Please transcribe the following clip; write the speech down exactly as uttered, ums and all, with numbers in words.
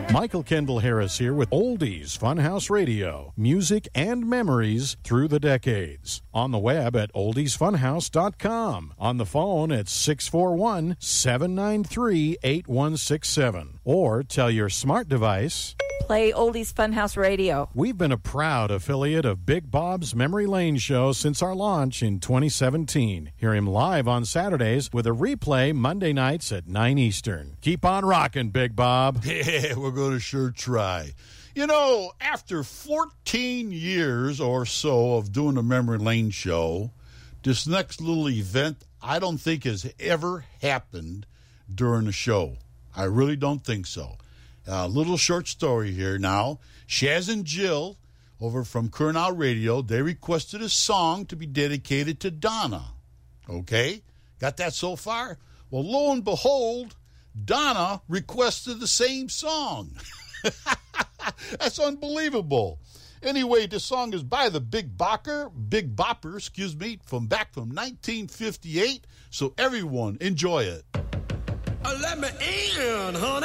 Michael Kendall Harris here with Oldies Funhouse Radio. Music and memories through the decades. On the web at oldies funhouse dot com. On the phone at six four one, seven nine three, eight one six seven. Or tell your smart device, play Oldies Funhouse Radio. We've been a proud affiliate of Big Bob's Memory Lane Show since our launch in twenty seventeen. Hear him live on Saturdays with a replay Monday nights at nine Eastern. Keep on rocking, Big Bob. Yeah, we're going to sure try. You know, after fourteen years or so of doing the Memory Lane Show, this next little event I don't think has ever happened during the show. I really don't think so. A little short story here now. Shaz and Jill, over from Curnow Radio, they requested a song to be dedicated to Donna. Okay? Got that so far? Well, lo and behold, Donna requested the same song. That's unbelievable. Anyway, this song is by the Big Bopper, Big Bopper, excuse me, from back from nineteen fifty-eight. So everyone, enjoy it. Let me in, honey.